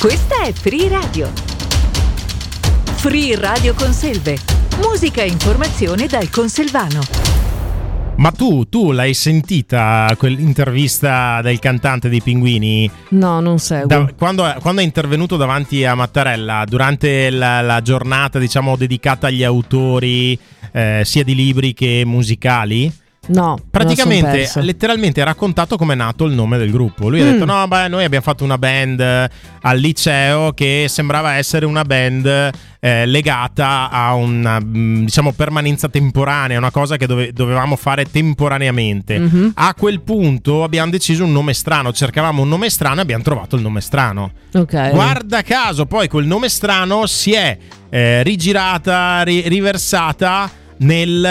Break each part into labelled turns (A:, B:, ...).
A: Questa è Free Radio. Free Radio Conselve. Musica e informazione dal conselvano.
B: Ma tu l'hai sentita quell'intervista del cantante dei Pinguini?
C: No, non seguo.
B: Quando è intervenuto davanti a Mattarella durante la giornata, diciamo, dedicata agli autori sia di libri che musicali?
C: No,
B: praticamente letteralmente ha raccontato come è nato il nome del gruppo. Lui ha detto no, beh, noi abbiamo fatto una band al liceo che sembrava essere una band legata a una, diciamo, permanenza temporanea, una cosa che dovevamo fare temporaneamente. A quel punto abbiamo deciso un nome strano, cercavamo un nome strano e abbiamo trovato il nome strano. Guarda caso poi quel nome strano si è rigirata, riversata nel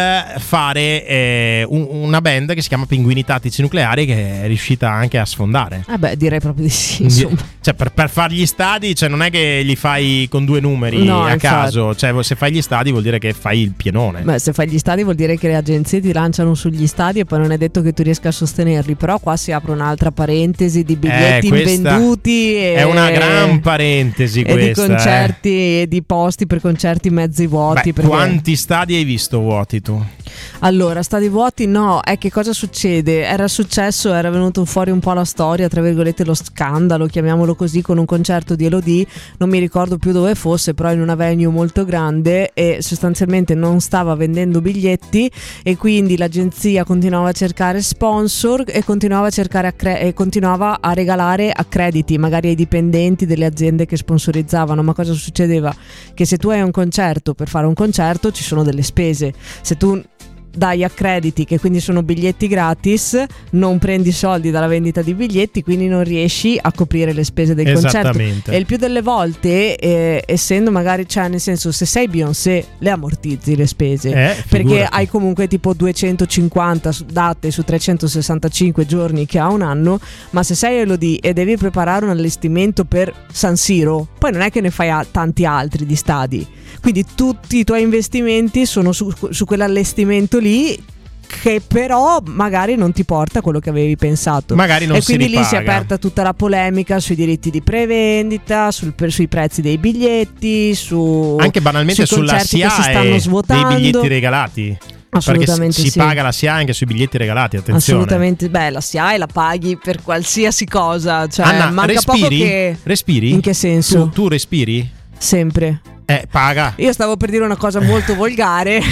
B: fare una band che si chiama Pinguini Tattici Nucleari, che è riuscita anche a sfondare.
C: Direi proprio di sì, insomma.
B: Cioè per fare gli stadi, cioè non è che li fai con due numeri a caso, cioè se fai gli stadi vuol dire che fai il pienone.
C: Beh, se fai gli stadi vuol dire che le agenzie ti lanciano sugli stadi e poi non è detto che tu riesca a sostenerli. Però qua si apre un'altra parentesi di biglietti invenduti
B: è una gran parentesi questa,
C: e di concerti e di posti per concerti mezzi vuoti.
B: Quanti stadi hai visto vuoti tu?
C: Allora, stadi vuoti no, che cosa succede? Era venuto fuori un po' la storia, tra virgolette lo scandalo, chiamiamolo così, con un concerto di Elodie, non mi ricordo più dove fosse, però in una venue molto grande, e sostanzialmente non stava vendendo biglietti e quindi l'agenzia continuava a cercare sponsor e continuava a regalare accrediti magari ai dipendenti delle aziende che sponsorizzavano. Ma cosa succedeva? Che se tu hai un concerto, per fare un concerto ci sono delle spese. Se tu dai accrediti, che quindi sono biglietti gratis, non prendi soldi dalla vendita di biglietti, quindi non riesci a coprire le spese del concerto. E il più delle volte essendo magari, cioè nel senso, se sei Beyoncé le ammortizzi le spese, perché hai comunque tipo 250 date su 365 giorni che ha un anno. Ma se sei Elodie e devi preparare un allestimento per San Siro, poi non è che ne fai tanti altri di stadi, quindi tutti i tuoi investimenti sono su quell'allestimento lì, che però magari non ti porta a quello che avevi pensato.
B: Magari non
C: e quindi
B: si ripaga.
C: Lì si è aperta tutta la polemica sui diritti di prevendita, sui prezzi dei biglietti,
B: anche banalmente sulla SIAE
C: che si stanno svuotando,
B: dei biglietti regalati.
C: Assolutamente,
B: perché si paga la SIAE anche sui biglietti regalati, attenzione.
C: Assolutamente, la SIAE la paghi per qualsiasi cosa, cioè
B: Anna,
C: manca poco che...
B: Respiri?
C: In che senso?
B: Tu respiri?
C: Sempre.
B: Paga.
C: Io stavo per dire una cosa molto volgare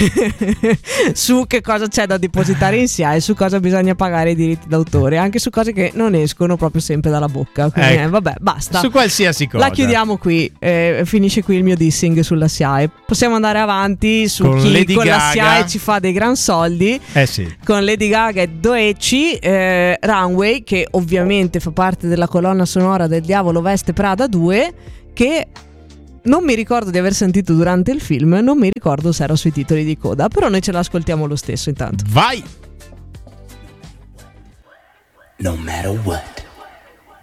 C: su che cosa c'è da depositare in SIAE, su cosa bisogna pagare i diritti d'autore, anche su cose che non escono proprio sempre dalla bocca. Quindi, vabbè, basta.
B: Su qualsiasi cosa.
C: La chiudiamo qui, finisce qui il mio dissing sulla SIAE. Possiamo andare avanti su
B: con
C: chi
B: Lady
C: con
B: Gaga.
C: La SIAE ci fa dei gran soldi.
B: Sì.
C: Con Lady Gaga e Doechii, Runway, che ovviamente fa parte della colonna sonora del Diavolo Veste Prada 2, che non mi ricordo di aver sentito durante il film, non mi ricordo se era sui titoli di coda, però noi ce l'ascoltiamo lo stesso intanto.
B: Vai!
D: No matter what.